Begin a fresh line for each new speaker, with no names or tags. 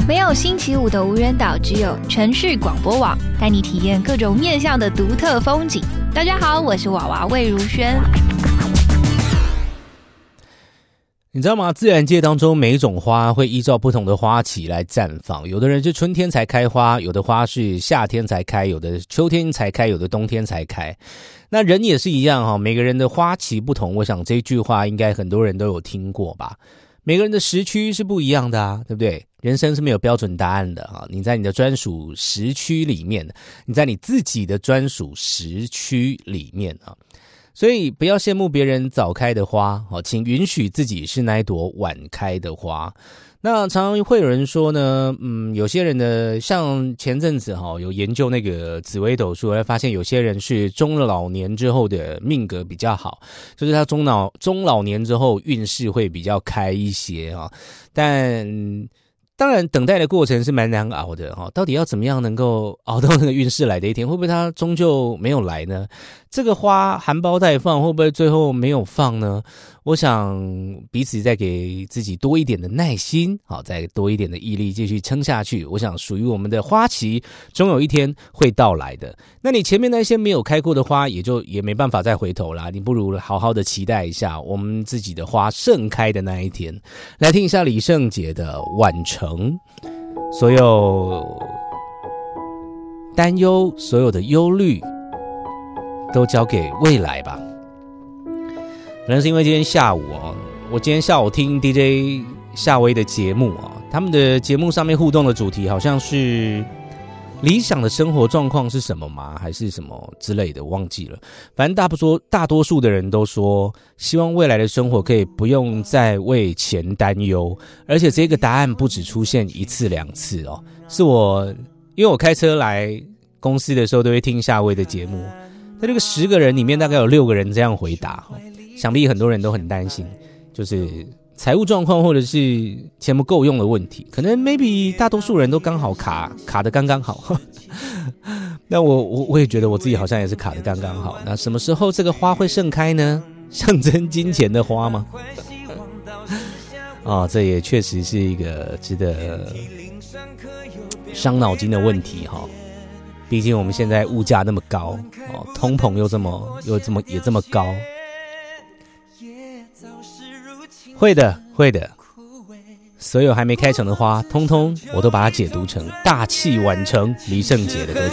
没有星期五的无人岛，只有城市广播网，带你体验各种面向的独特风景。大家好，我是娃娃魏如萱。
你知道吗？自然界当中每一种花会依照不同的花期来绽放，有的人是春天才开花，有的花是夏天才开，有的秋天才开，有的冬天才开。那人也是一样，每个人的花期不同，我想这句话应该很多人都有听过吧。每个人的时区是不一样的啊，对不对？人生是没有标准答案的啊！你在你的专属时区里面，你在你自己的专属时区里面啊，所以不要羡慕别人早开的花，请允许自己是那一朵晚开的花。那常常会有人说呢，有些人的像前阵子有研究那个紫微斗数，发现有些人是中老年之后的命格比较好，就是他中老年之后运势会比较开一些啊。但当然等待的过程是蛮难熬的到底要怎么样能够熬到那个运势来的一天，会不会它终究没有来呢？这个花含苞待放，会不会最后没有放呢？我想彼此再给自己多一点的耐心，再多一点的毅力继续撑下去，我想属于我们的花期终有一天会到来的。那你前面那些没有开过的花也没办法再回头啦，你不如好好的期待一下我们自己的花盛开的那一天。来听一下李圣杰的《晚城》，所有担忧，所有的忧虑都交给未来吧。可能是因为今天下午我今天下午听 DJ 夏威的节目他们的节目上面互动的主题好像是理想的生活状况是什么吗？还是什么之类的，我忘记了。反正大多数的人都说，希望未来的生活可以不用再为钱担忧，而且这个答案不只出现一次两次是因为我开车来公司的时候都会听夏威的节目，在这个10个人里面大概有6个人这样回答，想必很多人都很担心，就是财务状况或者是钱不够用的问题，可能 maybe 大多数人都刚好卡得刚刚好。那我也觉得我自己好像也是卡得刚刚好。那什么时候这个花会盛开呢？象征金钱的花吗？这也确实是一个值得伤脑筋的问题毕竟我们现在物价那么高通膨又这么高。会的，所有还没开成的花，通通我都把它解读成大器晚成李圣杰的歌曲。